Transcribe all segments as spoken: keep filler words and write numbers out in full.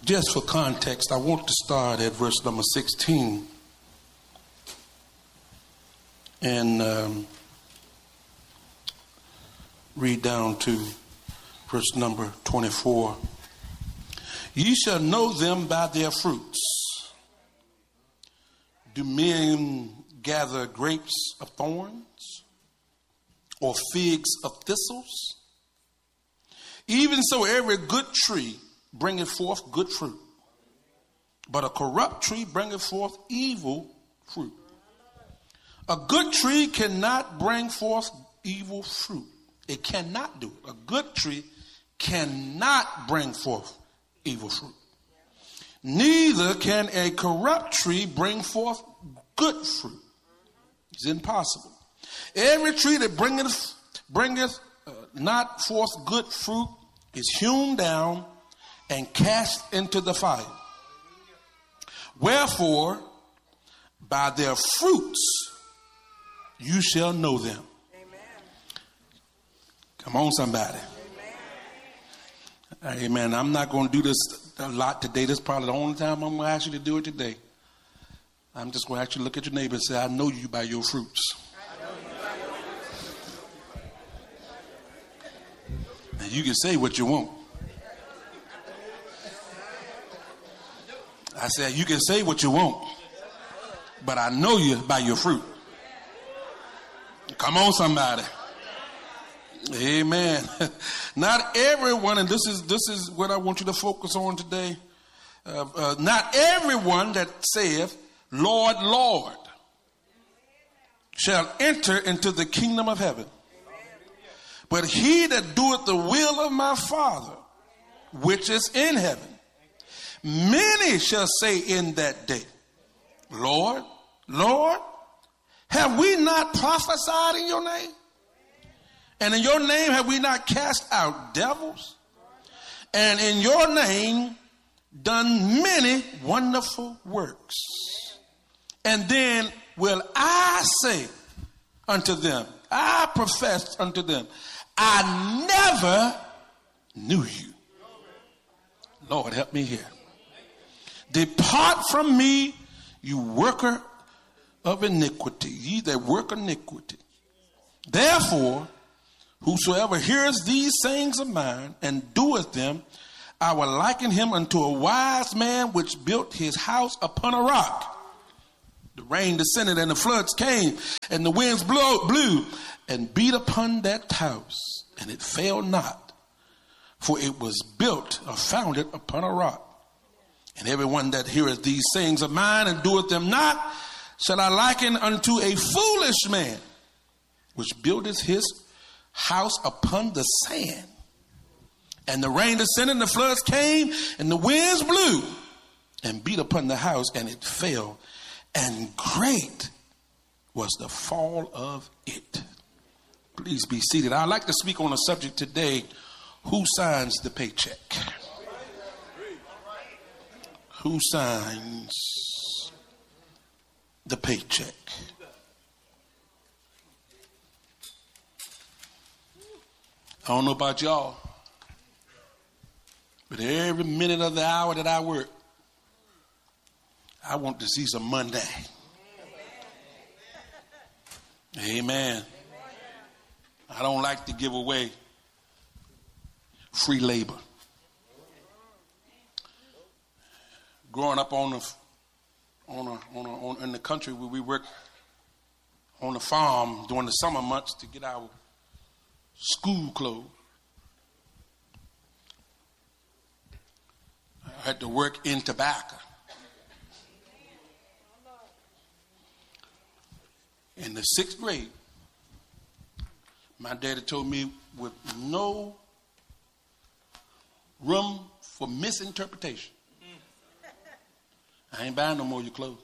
just for context, I want to start at verse number sixteen and um, read down to verse number twenty-four. Ye shall know them by their fruits. Do men gather grapes of thorns or figs of thistles? Even so, every good tree bringeth forth good fruit, but a corrupt tree bringeth forth evil fruit. A good tree cannot bring forth evil fruit. It cannot do it. A good tree cannot bring forth evil fruit. Neither can a corrupt tree bring forth good fruit. It's impossible. Every tree that bringeth, bringeth uh, not forth good fruit is hewn down and cast into the fire. Wherefore, by their fruits you shall know them. Amen. Come on, somebody. Amen. Amen. I'm not going to do this a lot today. This is probably the only time I'm going to ask you to do it today. I'm just going to actually look at your neighbor and say, I know you by your fruits. And you can say what you want. I said, you can say what you want, but I know you by your fruit. Come on, somebody. Amen. Not everyone, and this is this is what I want you to focus on today. Uh, uh, not everyone that saith, Lord, Lord, shall enter into the kingdom of heaven, but he that doeth the will of my Father, which is in heaven. Many shall say in that day, Lord, Lord, have we not prophesied in your name? And in your name have we not cast out devils? And in your name done many wonderful works? And then will I say unto them, I profess unto them, I never knew you. Lord, help me here. Depart from me, you worker of iniquity, ye that work iniquity. Therefore, whosoever hears these sayings of mine and doeth them, I will liken him unto a wise man which built his house upon a rock. The rain descended and the floods came and the winds blew, blew and beat upon that house, and it fell not, for it was built or founded upon a rock. And everyone that heareth these sayings of mine and doeth them not, shall I liken unto a foolish man, which buildeth his house upon the sand. And the rain descended, and the floods came, and the winds blew, and beat upon the house, and it fell. And great was the fall of it. Please be seated. I'd like to speak on a subject today. Who signs the paycheck? Who signs the paycheck? I don't know about y'all, but every minute of the hour that I work, I want to see some Monday. Amen. I don't like to give away free labor. Growing up on the on a, on, a, on in the country where we work on the farm during the summer months to get our school clothes, I had to work in tobacco. In the sixth grade, my daddy told me with no room for misinterpretation, I ain't buying no more of your clothes.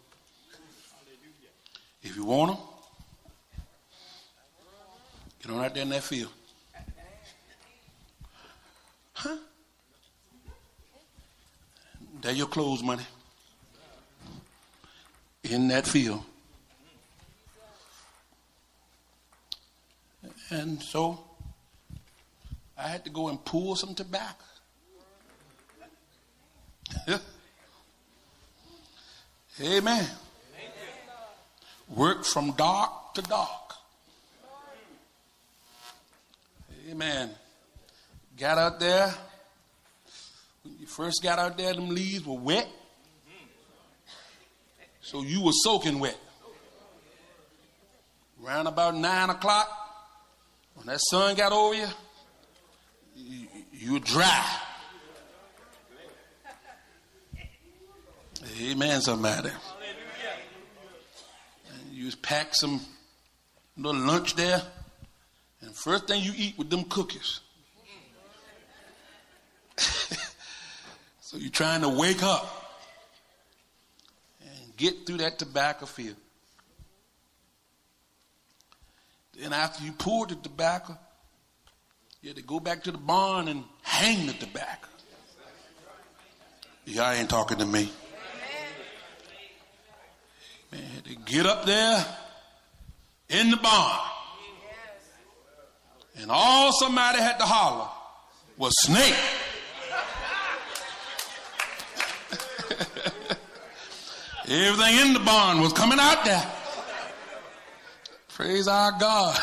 If you want them, get on out there in that field. Huh? There your clothes money. In that field. And so I had to go and pull some tobacco. Amen. Work from dark to dark. Amen. Got out there. When you first got out there, them leaves were wet. So you were soaking wet. Around about nine o'clock, when that sun got over you, you, you were dry. Amen, somebody. And you just pack some little lunch there, and first thing you eat with them cookies. So you're trying to wake up and get through that tobacco field. Then after you pour the tobacco, you have to go back to the barn and hang the tobacco. Y'all ain't talking to me. Man, to get up there in the barn, and all somebody had to holler was snake. Everything in the barn was coming out there. Praise our God.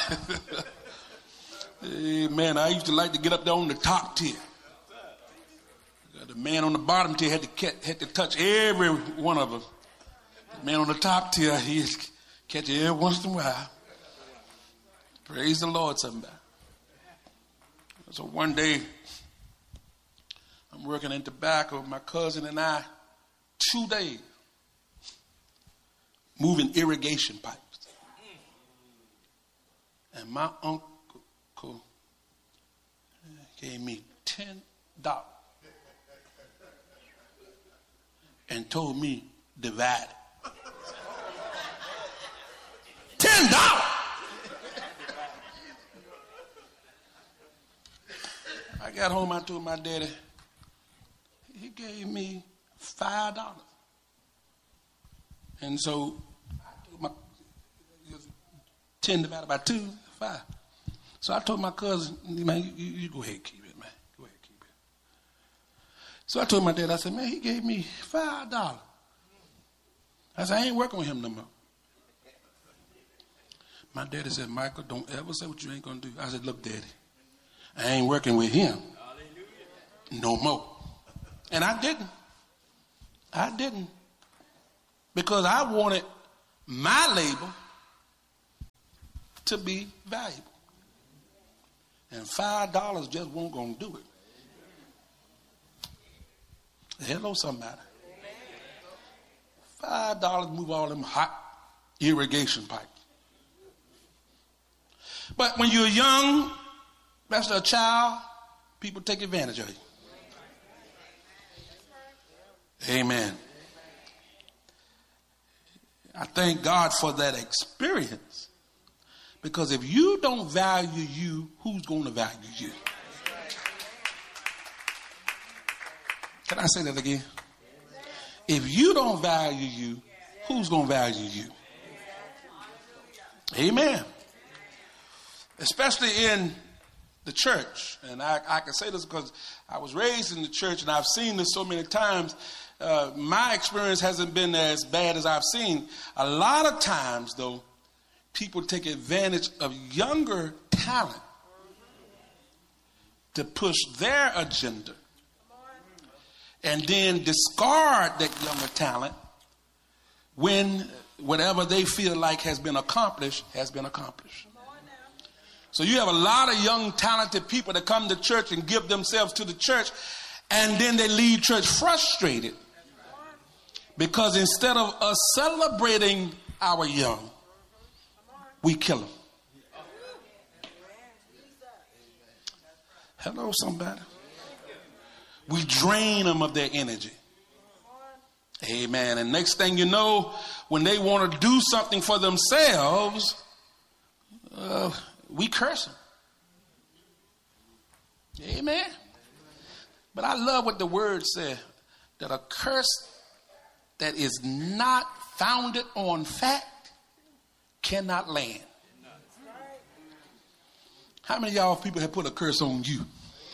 Amen. I used to like to get up there on the top tier. The man on the bottom tier had to catch, had to touch every one of us. The man on the top tier, he catch it every once in a while. Praise the Lord, somebody. So one day, I'm working in tobacco with my cousin and I, two days, moving irrigation pipes. And my uncle gave me ten dollars and told me divide it. ten dollars. I got home, I told my daddy, he gave me five dollars. And so I told my ten divided by two, five. So I told my cousin, man, you, you, you go ahead and keep it, man. Go ahead and keep it. So I told my dad, I said, man, he gave me five dollars. I said, I ain't working with him no more. My daddy said, Michael, don't ever say what you ain't going to do. I said, look, Daddy, I ain't working with him no more. And I didn't. I didn't. Because I wanted my labor to be valuable. And five dollars just wasn't going to do it. Hello, somebody. Five dollars move all them hot irrigation pipes. But when you're young, especially a child, people take advantage of you. Amen. I thank God for that experience. Because if you don't value you, who's going to value you? Can I say that again? If you don't value you, who's going to value you? Amen. Especially in the church. And I, I can say this because I was raised in the church and I've seen this so many times. Uh, my experience hasn't been as bad as I've seen. A lot of times, though, people take advantage of younger talent to push their agenda and then discard that younger talent when whatever they feel like has been accomplished has been accomplished. So you have a lot of young talented people that come to church and give themselves to the church, and then they leave church frustrated because instead of us celebrating our young, we kill them. Hello, somebody. We drain them of their energy. Amen. And next thing you know, when they want to do something for themselves, uh, we curse them. Amen. But I love what the word said, that a curse that is not founded on fact cannot land. How many of y'all people have put a curse on you?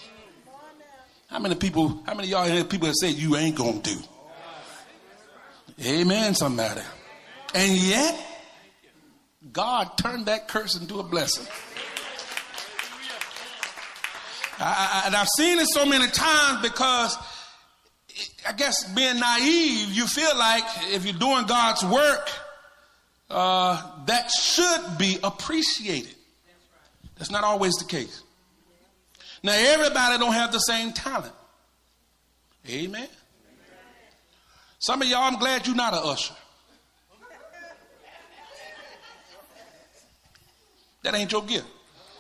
How many people, how many of y'all people have said you ain't gonna do? Amen, somebody. And yet, God turned that curse into a blessing. I, I, and I've seen it so many times because I guess being naive, you feel like if you're doing God's work, uh, that should be appreciated. That's not always the case. Now, everybody don't have the same talent. Amen. Some of y'all, I'm glad you're not an usher. That ain't your gift.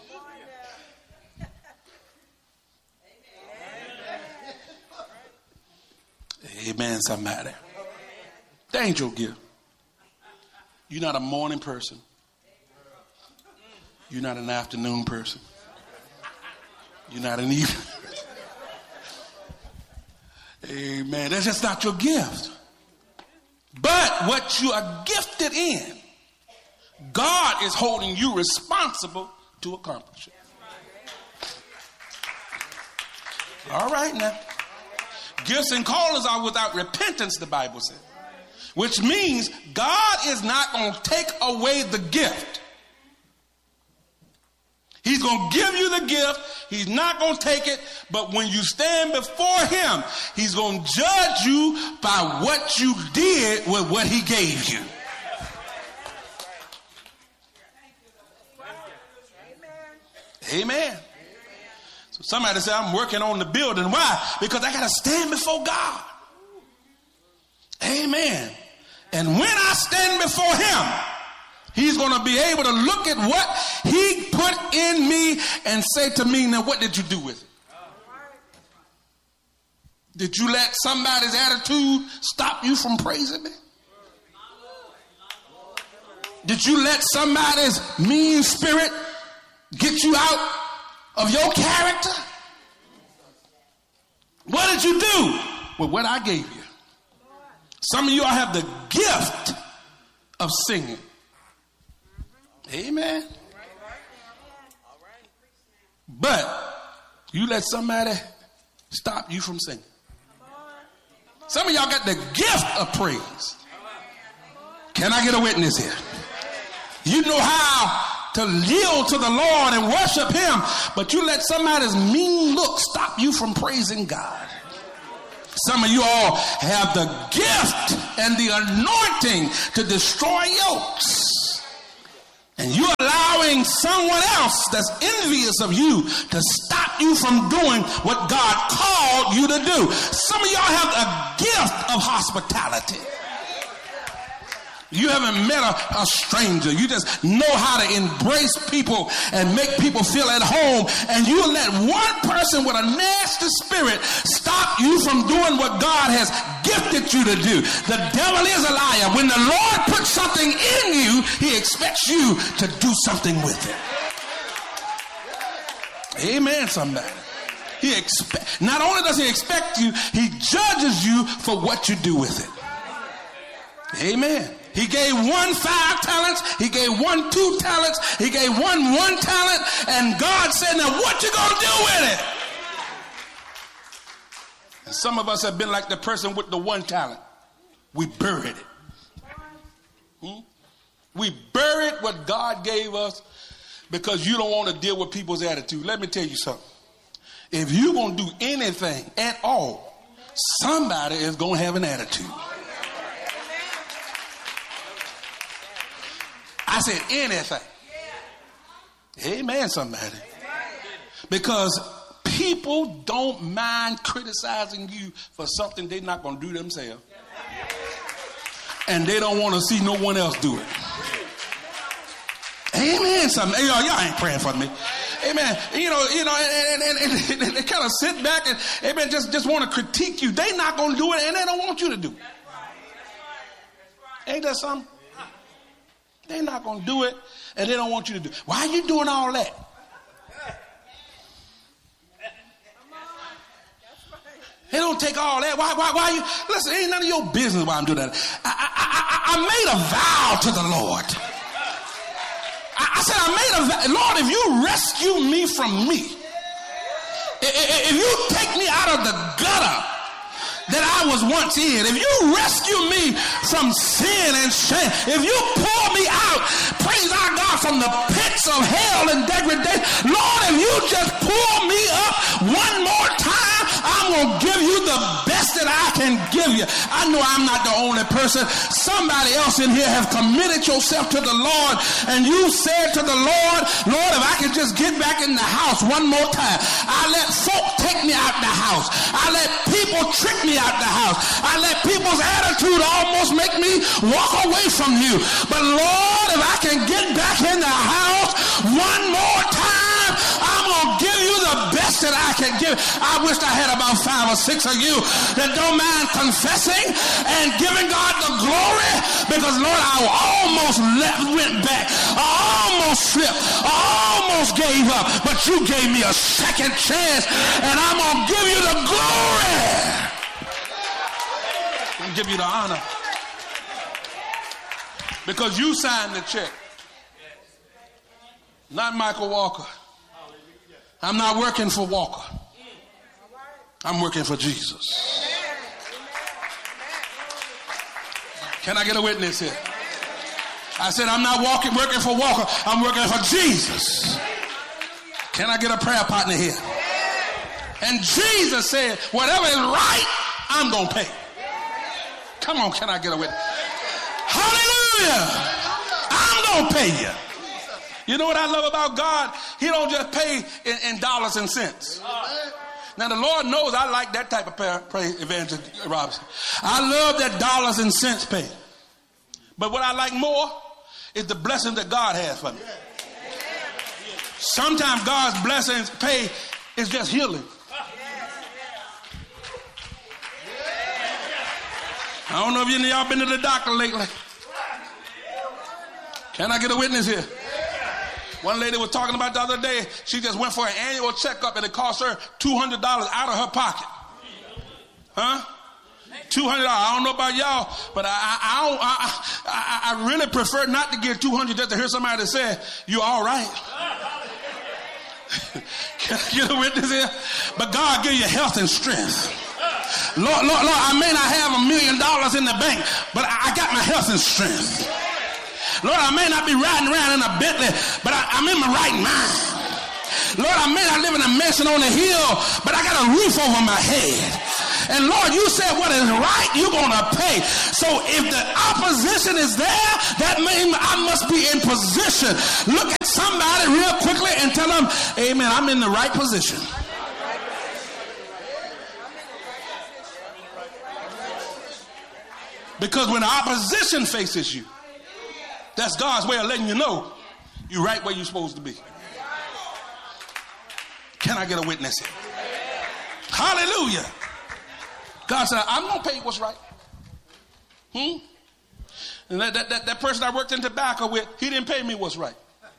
Amen, somebody. That ain't your gift. You're not a morning person. You're not an afternoon person. You're not an evening. Amen. That's just not your gift. But what you are gifted in, God is holding you responsible to accomplish it. All right now. Gifts and callings are without repentance, the Bible says. Which means God is not going to take away the gift. He's going to give you the gift. He's not going to take it. But when you stand before him, he's going to judge you by what you did with what he gave you. Amen. So somebody said, I'm working on the building. Why? Because I got to stand before God. Amen. And when I stand before him, he's going to be able to look at what he put in me and say to me, now what did you do with it? Did you let somebody's attitude stop you from praising me? Did you let somebody's mean spirit get you out of your character? What did you do with what I gave you? Some of you all have the gift of singing. Amen. But you let somebody stop you from singing. Some of y'all got the gift of praise. Can I get a witness here? You know how to yield to the Lord and worship him, but you let somebody's mean look stop you from praising God. Some of you all have the gift and the anointing to destroy yokes. And you're allowing someone else that's envious of you to stop you from doing what God called you to do. Some of y'all have a gift of hospitality. You haven't met a, a stranger. You just know how to embrace people and make people feel at home. And you let one person with a nasty spirit stop you from doing what God has gifted you to do. The devil is a liar. When the Lord puts something in you, he expects you to do something with it. Amen, somebody. He expect, not only does he expect you, he judges you for what you do with it. Amen. He gave one five talents. He gave one two talents. He gave one one talent. And God said, now what you going to do with it? And some of us have been like the person with the one talent. We buried it. Hmm? We buried what God gave us because you don't want to deal with people's attitude. Let me tell you something. If you're going to do anything at all, somebody is going to have an attitude. I said anything. Amen, somebody. Because people don't mind criticizing you for something they're not going to do themselves. And they don't want to see no one else do it. Amen, somebody. Y'all, y'all ain't praying for me. Amen. You know, you know, and, and, and, and they kind of sit back and amen, just, just want to critique you. They're not going to do it and they don't want you to do it. Ain't that something? They're not going to do it, and they don't want you to do it. Why are you doing all that? They don't take all that. Why, why, why you? Listen, it ain't none of your business why I'm doing that. I, I, I, I made a vow to the Lord. I, I said, I made a vow. Lord, if you rescue me from me, if you take me out of the gutter, that I was once in, if you rescue me from sin and shame, if you pull me out, praise our God, from the pits of hell and degradation, Lord, if you just pull me up one more time, I'm going to give you the best that I can give you. I know I'm not the only person. Somebody else in here have committed yourself to the Lord, and you said to the Lord, Lord, if I can just get back in the house one more time, I let folk take me out the house. I let people trick me out the house. I let people's attitude almost make me walk away from you. But Lord, if I can get back in the house one more time, I'm going to give you the best that I can give. I wish I had about five or six of you that don't mind confessing and giving God the glory, because Lord, I almost left, went back. I almost slipped. I almost gave up, but you gave me a second chance, and I'm going to give you the glory. Give you the honor, because you signed the check, not Michael Walker. I'm not working for Walker. I'm working for Jesus. Can I get a witness here? I said I'm not walking, working for Walker. I'm working for Jesus. Can I get a prayer partner here? And Jesus said, whatever is right, I'm going to pay. Come on, can I get a witness? Hallelujah. I'm going to pay you. You know what I love about God? He don't just pay in, in dollars and cents. Now, the Lord knows I like that type of prayer, pray, Evangelist Robinson. I love that dollars and cents pay. But what I like more is the blessing that God has for me. Sometimes God's blessings pay is just healing. I don't know if any of y'all been to the doctor lately. Can I get a witness here? One lady was talking about the other day, she just went for an annual checkup and it cost her two hundred dollars out of her pocket. Huh? two hundred dollars. I don't know about y'all, but I I, I, don't, I, I, I really prefer not to give two hundred dollars just to hear somebody say, you're all right. Can I get a witness here? But God give you health and strength. Lord, Lord, Lord, I may not have a million dollars in the bank, but I, I got my health and strength. Lord, I may not be riding around in a Bentley, but I, I'm in my right mind. Lord, I may not live in a mansion on a hill, but I got a roof over my head. And Lord, you said what is right, you're going to pay. So if the opposition is there, that means I must be in position. Look at somebody real quickly and tell them, amen, I'm in the right position. Because when the opposition faces you, that's God's way of letting you know you're right where you're supposed to be. Can I get a witness here? Hallelujah. God said, I'm going to pay you what's right. Hmm? And that, that, that, that person I worked in tobacco with, he didn't pay me what's right.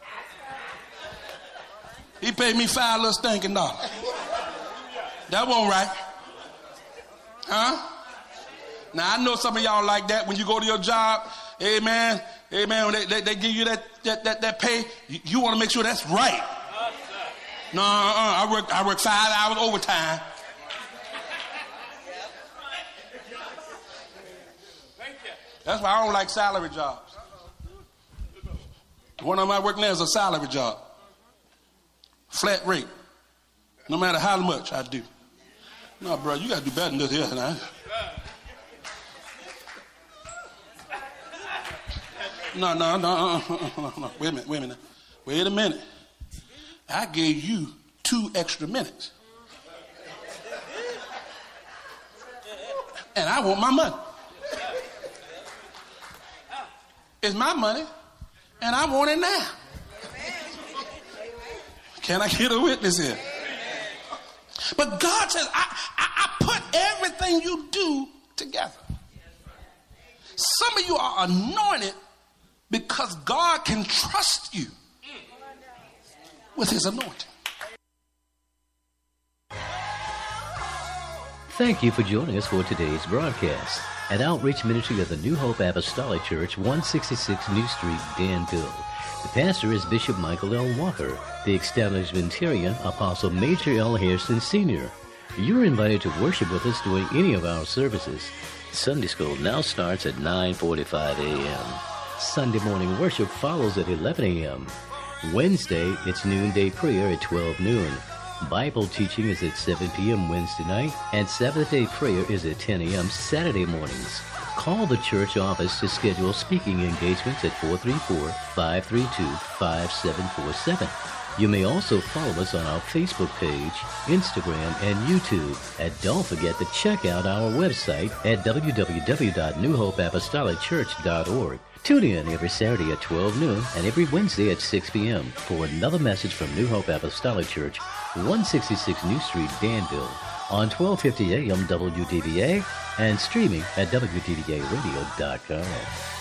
He paid me five little stinking dollars. That wasn't right. Huh? Now, I know some of y'all like that when you go to your job. Amen. Amen. When they, they, they give you that, that, that, that pay, you, you want to make sure that's right. No, uh, I work I work five hours overtime. That's why I don't like salary jobs. One of them I work now is a salary job. Flat rate. No matter how much I do. No, bro, you got to do better than this here now. No, no, no, uh, uh, uh, no. Wait a minute, wait a minute. Wait a minute. I gave you two extra minutes. And I want my money. It's my money, and I want it now. Can I get a witness here? But God says, I, I, I put everything you do together. Some of you are anointed because God can trust you with his anointing. Thank you for joining us for today's broadcast. An outreach ministry of the New Hope Apostolic Church, one sixty-six New Street, Danville. The pastor is Bishop Michael L. Walker. The establishmentarian, Apostle Major L. Harrison Senior You're invited to worship with us during any of our services. Sunday school now starts at nine forty-five a.m. Sunday morning worship follows at eleven a.m. Wednesday, it's noonday prayer at twelve noon. Bible teaching is at seven p.m. Wednesday night, and Seventh-day prayer is at ten a.m. Saturday mornings. Call the church office to schedule speaking engagements at four three four, five three two, five seven four seven. You may also follow us on our Facebook page, Instagram, and YouTube. And don't forget to check out our website at w w w dot new hope apostolic church dot org. Tune in every Saturday at twelve noon and every Wednesday at six p.m. for another message from New Hope Apostolic Church, one sixty-six New Street, Danville, on twelve fifty a.m. W D V A and streaming at w d v a radio dot com.